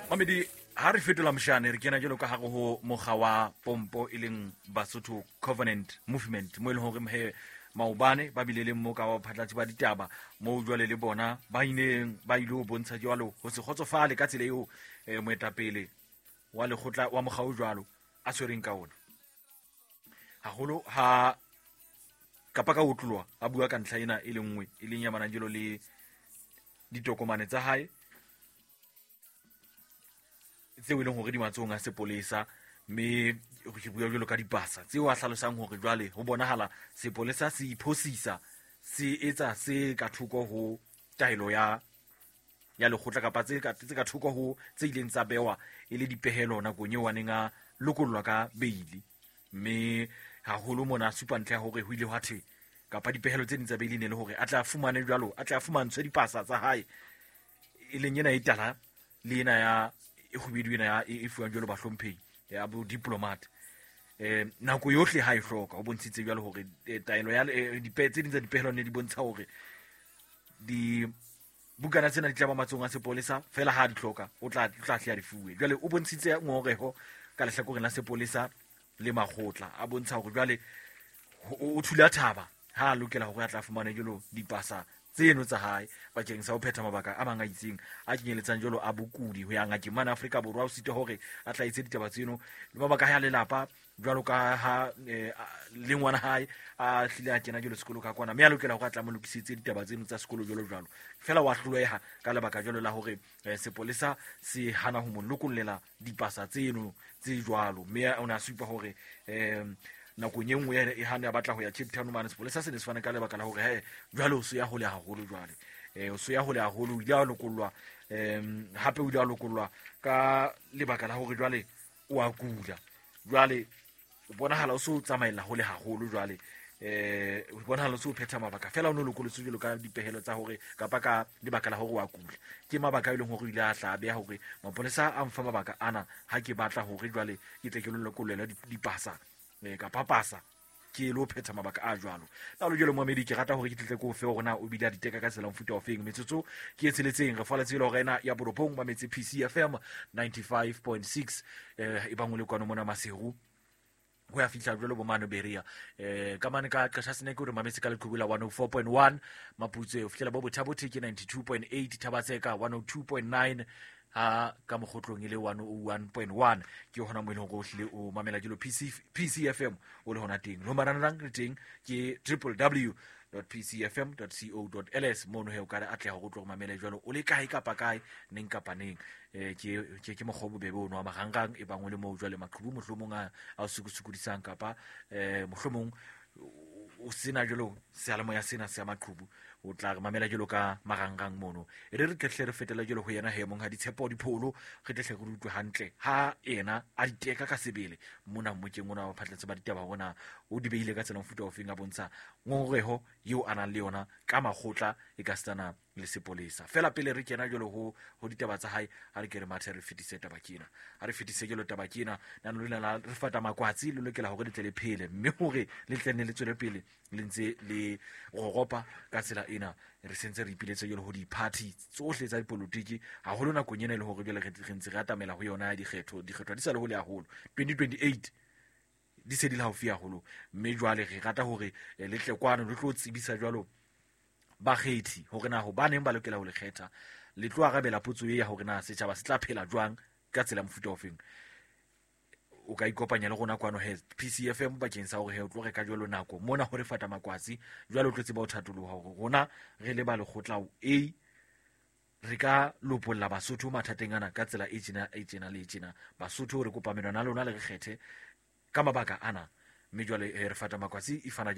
Mamedi ha re fetola moshane re kena jelo ka hare ho mokga wa pompo e leng Basotho Covenant Movement mo e leng hore he maobane ba bile le mo ka wa phatlatsi ba ditaba mo jwale le bona ba ineng ba ile bontsha jwalo ho se kgotsofale ka tsela eo moetapele wa lekgotla wa mogao jwalo a tshwereng ka ona haholo ha kapa ka utlwa a bua ka ntlha ena e le nngwe e leng ya manajelo le ditokomane tsa hae tseo e leng hore di matsong a sepolesa mme re bua jalo ka dipasa tseo a hlalosang hore jwale ho bonahala sepolesa se iphosisa se etsa se ka thoko ho taelo ya lekgotla kapa tse ka thoko ho tse ileng tsa bewa e le dipehelo nakong eo a neng a lokollwa ka beili mme haholo mona supa ntle hore ho ile hwathe kapa dipehelo tse ding tsa beili ne le hore a tla fumane jwalo a tla fumantshwe dipasa tsa hae e leng ena e tala le ena ya e khubidu ena ya e fuang jwalo ba hlomphehi ya bo diplomat nako yohle ha e hloka ho bontshitse jwalo hore taelo ya dipetse ding tsa dipehelo ne di bontsha hore di bukana tsena di tla ba matsong a sepolesa fela ha di hloka o tla hle di fuwe jwale o bontshitse ngoreho ka lehlakoreng la sepolesa le makgotla a bontsha hore jwale o thula thaba ha lokela hore a tla fumana jwalo dipasa tseno tsa hae bakeng sa ho phetha mabaka a mang a itseng a kenyeletsang jwalo a bokudi ho ya ngakeng mana Afrika Borwa o site hore a tla etse ditaba tseno le mabaka ya lelapa jwalo ka ha le ngwana hae a hlile a kena jwalo sekolo ka kwana mme a lokela hore a tla mo lokisetse ditaba tseno tsa sekolo jwalo fela wa hloleha ka lebaka jwalo la hore sepolesa se hana ho mo lokollela dipasa tseno tse jwalo mme ona supa hore nakong e nngwe e hane a batla ho ya Cape Town mane sepolesa se ne se fane ka lebaka la hore jwale o se ya hole haholo jwale o se ya hole haholo ile a lokollwa hape o ile a lokollwa ka lebaka la hore jwale o a kula jwale o bonahala o so tsamaela hole haholo jwale o bonahala o so phetha mabaka fela o no lokolotse jwalo ka dipehelo tsa hore kapa ka lebaka la hore o a kula ke mabaka e leng hore ile a hlabe ya hore mapolesa a mfa mabaka ana ha ke batla hore jwale ke tle ke lo lokollela dipasa ka papasa ke lo phetha mabaka a jwalo la lo jelo Mohamedi ke rata hore ke tle go fe hore na o bile a diteka ka tsela mfuta ofeng metsotso ke etseletseng re fala tsela hore ena ya boropong ba metse PC FM 95.6 e bangwe le kwano mona Maseru ho ya fihla jwalo bo mano beria ka mane ka qasha sene ke hore mametse ka leqhubula 104.1 maputse o fihlela bo bothabothe ke 92.8 Thabatseka 102.9 ha ka mogotlong ile 101.1 ke hona mo ile go hlile o mamela dilo PC FM o le hona teng lo maranang le teng ke www.pcfm.co.ls mono he o ka atle go tlo mamela jwalo o le kae kapa kae neng kapa neng ke mogobo bebe o no wa magangang e bangwe le mo jwale maqhubu mohlomong a sukusukudisang kapa mohlomong o sena jwalo sealamo ya sena se ya maqhubu o tla re mamela jwalo ka marangrang mono e re tle re fetela jwalo ho yena he mong ha ditshepo dipholo re tle re rutwe hantle ha ena a diteka ka sebele mona mokeng ona wa phatlatse ba ditaba hona o di beile ka tsela mfuta ofeng a bontsha ngoreho eo ana le yona ka makgotla e ka stana le sepolesa fela pele re kena jwalo ho ditaba tsa hae ha re ke re mathe re fetise tabakina ha re fetise jwalo tabakina nana le la re fata makwatsi le lokela hore le tle le phele mme hore le tle ne le tswele pele le ntse le goropa ka tsela ena re sentse re ipiletse jwalo ho di-party tsohle tsa dipolotiki haholo nakong ena e le hore jwale re ntse re atamela ho yona ya dikgetho di sa le hole haholo 2028 di se di la haufi haholo mme jwale re rata hore le tle kwano le tlo tsebisa jwalo ba kgethi hore na ho baneng ba lokela ho le kgetha le tlo arabela potso e ya hore na setjhaba se tla phela jwang ka tsela mfuta ofeng o ka ikopanya le rona kwano he PCFM bakeng sa hore he o tlo reka jwalo nako mona hore fata makwatsi jwalo o tlo tseba o thatoloha hore rona re le ba lekgotla re ka lopolla Basotho mathateng ana ka tsela e tjena le tjena Basotho re kopa menwana lona le re kgethe ka mabaka ana mme jwale re fata makwatsi e fana